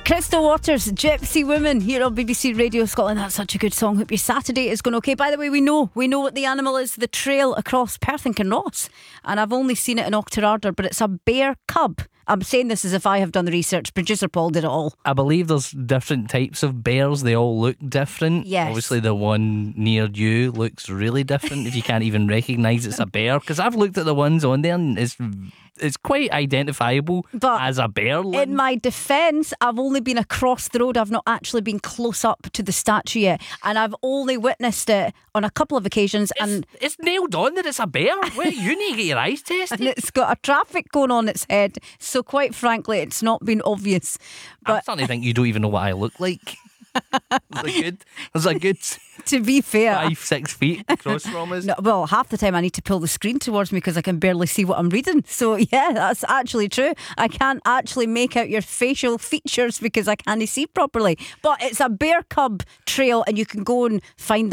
Crystal Waters, Gypsy Woman, here on BBC Radio Scotland. That's such a good song. Hope your Saturday is going okay. By the way, we know what the animal is. The trail across Perth and Kinross, and I've only seen it in Auchterarder, but it's a bear cub. I'm saying this as if I have done the research. Producer Paul did it all. I believe there's different types of bears. They all look different. Yes. Obviously the one near you looks really different if you can't even recognise it's a bear, because I've looked at the ones on there and it's quite identifiable as a bear. In my defence, I've only been across the road. I've not actually been close up to the statue yet, and I've only witnessed it on a couple of occasions. It's nailed on that it's a bear. Where you need to get your eyes tested. And it's got a traffic cone on its head, so quite frankly it's not been obvious. I'm starting to think you don't even know what I look like. There's a good to be fair, 5-6 feet across from us. No, well, half the time I need to pull the screen towards me because I can barely see what I'm reading. So yeah, that's actually true. I can't actually make out your facial features because I can't see properly. But it's a bear cub trail, and you can go and find them